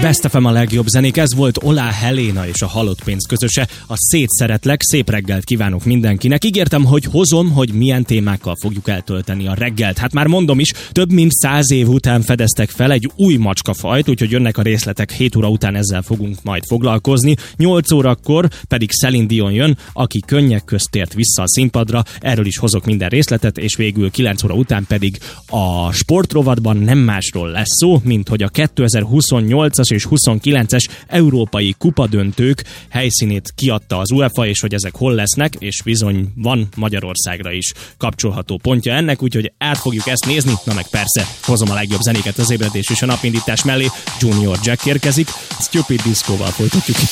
Best FM a legjobb zenék, ez volt Olá Helena és a Halott pénz közöse. A Szétszeretlek, szép reggelt kívánok mindenkinek. Ígértem, hogy hozom, hogy milyen témákkal fogjuk eltölteni a reggelt. Hát már mondom is, több mint 100 év után fedeztek fel egy új macskafajt, úgyhogy jönnek a részletek, 7 óra után ezzel fogunk majd foglalkozni. 8 órakor pedig Celine Dion jön, aki könnyek közt tért vissza a színpadra, erről is hozok minden részletet, és végül 9 óra után pedig a sportrovatban nem másról lesz szó, mint hogy a 2028-as és 29-es európai kupadöntők helyszínét kiadta az UEFA, és hogy ezek hol lesznek, és bizony van Magyarországra is kapcsolható pontja ennek, úgyhogy át fogjuk ezt nézni, na meg persze hozom a legjobb zenéket az ébredés és a napindítás mellé. Junior Jack érkezik, Stupid Disco-val folytatjuk itt